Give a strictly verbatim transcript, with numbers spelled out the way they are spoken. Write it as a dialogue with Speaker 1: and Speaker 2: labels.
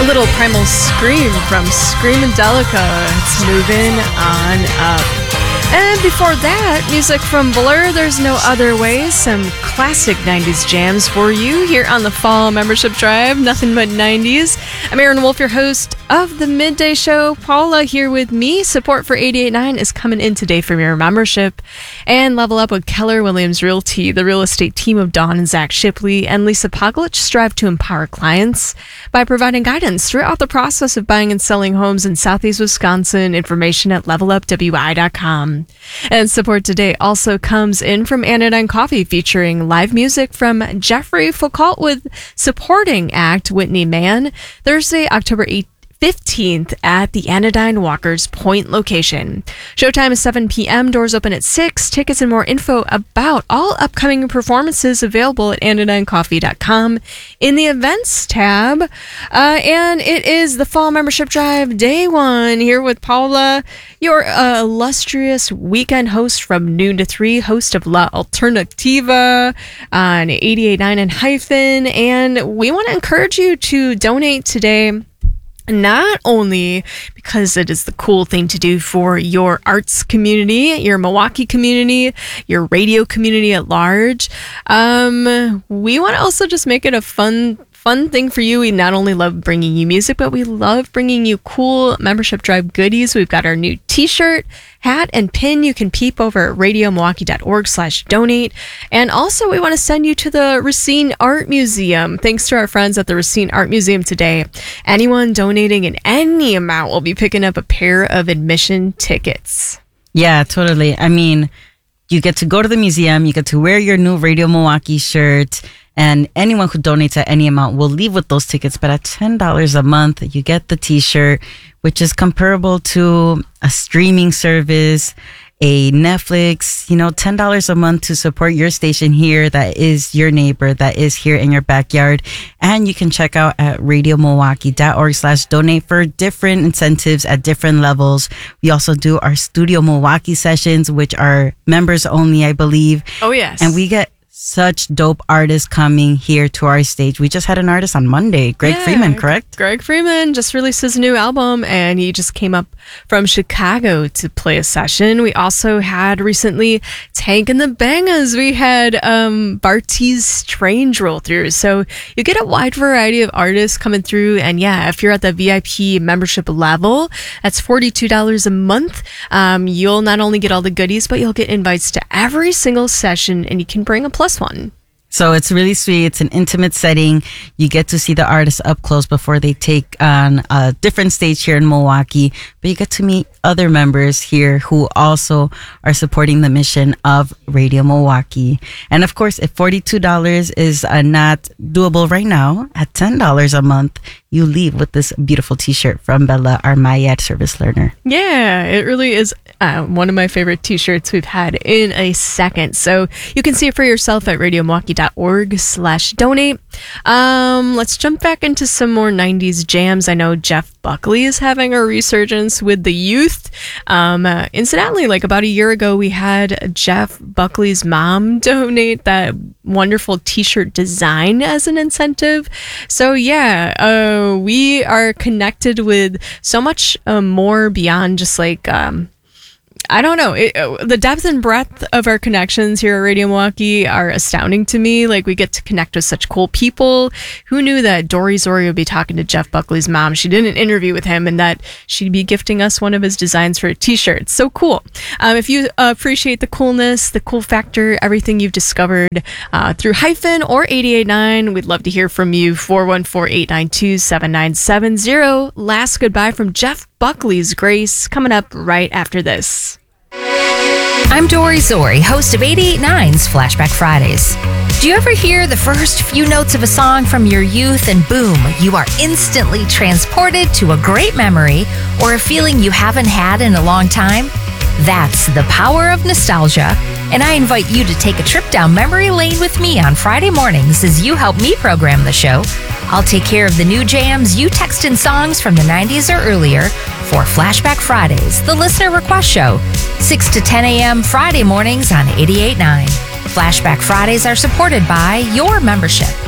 Speaker 1: little Primal Scream from Screamadelica. It's moving on up. And before that, music from Blur, There's No Other Way. Some classic nineties jams for you here on the Fall Membership Drive. Nothing but nineties. I'm Aaron Wolf, your host of the Midday Show. Paula here with me. Support for eighty-eight point nine is coming in today from your membership. And level up with Keller Williams Realty. The real estate team of Dawn and Zach Shipley and Lisa Poglich strive to empower clients by providing guidance throughout the process of buying and selling homes in Southeast Wisconsin. Information at level up w i dot com. And support today also comes in from Anodyne Coffee, featuring live music from Jeffrey Foucault with supporting act Whitney Mann, Thursday, October fifteenth at the Anodyne Walkers Point location. Showtime is seven p.m. Doors open at six. Tickets and more info about all upcoming performances available at anodyne coffee dot com in the events tab. Uh, and it is the Fall Membership Drive Day One here with Paula, your uh, illustrious weekend host from noon to three, host of La Alternativa on eighty-eight point nine and Hyphen. And we want to encourage you to donate today. Not only because it is the cool thing to do for your arts community, your Milwaukee community, your radio community at large. Um, we want to also just make it a fun Fun thing for you. We not only love bringing you music, but we love bringing you cool Membership Drive goodies. We've got our new t-shirt, hat, and pin. You can peep over at radio milwaukee dot org slash donate. And also, we want to send you to the Racine Art Museum. Thanks to our friends at the Racine Art Museum today. Anyone donating in any amount will be picking up a pair of admission tickets.
Speaker 2: Yeah, totally. I mean, you get to go to the museum, you get to wear your new Radio Milwaukee shirt, and anyone who donates at any amount will leave with those tickets. But at ten dollars a month, you get the t-shirt, which is comparable to a streaming service, a Netflix, you know, ten dollars a month to support your station here that is your neighbor, that is here in your backyard. And you can check out at radio milwaukee dot org slash donate for different incentives at different levels. We also do our Studio Milwaukee sessions, which are members only, I believe.
Speaker 1: Oh, yes.
Speaker 2: And we get such dope artists coming here to our stage. We just had an artist on Monday, Greg
Speaker 1: yeah,
Speaker 2: Freeman, correct?
Speaker 1: Greg Freeman just released his new album, and he just came up from Chicago to play a session. We also had recently Tank and the Bangas. We had um, Bartez Strange roll through. So you get a wide variety of artists coming through. And yeah, if you're at the V I P membership level, that's forty-two dollars a month. Um, you'll not only get all the goodies, but you'll get invites to every single session, and you can bring a plus one.
Speaker 2: So it's really sweet. It's an intimate setting. You get to see the artists up close before they take on a different stage here in Milwaukee. But you get to meet other members here who also are supporting the mission of Radio Milwaukee. And of course, if forty-two dollars is uh, not doable right now, at ten dollars a month, you leave with this beautiful t-shirt from Bella, our MyAd service learner.
Speaker 1: Yeah, it really is uh, one of my favorite t-shirts we've had in a second. So you can see it for yourself at radio milwaukee dot org slash donate. Um, let's jump back into some more nineties jams. I know Jeff Buckley is having a resurgence with the youth. Um, uh, incidentally, like about a year ago, we had Jeff Buckley's mom donate that wonderful t-shirt design as an incentive. So yeah, uh, we are connected with so much uh, more beyond just like um, I don't know. It, uh, the depth and breadth of our connections here at Radio Milwaukee are astounding to me. Like, we get to connect with such cool people. Who knew that Dory Zori would be talking to Jeff Buckley's mom? She did an interview with him, and that she'd be gifting us one of his designs for a t-shirt. So cool. Um, if you uh, appreciate the coolness, the cool factor, everything you've discovered uh, through Hyphen or eighty-eight point nine, we'd love to hear from you. four one four, eight nine two, seven nine seven zero. Last goodbye from Jeff Buckley's Grace coming up right after this.
Speaker 3: I'm Dory Zori, host of eighty-eight point nine's Flashback Fridays. Do you ever hear the first few notes of a song from your youth and boom, you are instantly transported to a great memory or a feeling you haven't had in a long time? That's the power of nostalgia, and I invite you to take a trip down memory lane with me on Friday mornings as you help me program the show. I'll take care of the new jams you text in songs from the nineties or earlier for Flashback Fridays, the listener request show, six to ten a.m. Friday mornings on eighty-eight point nine. Flashback Fridays are supported by your membership.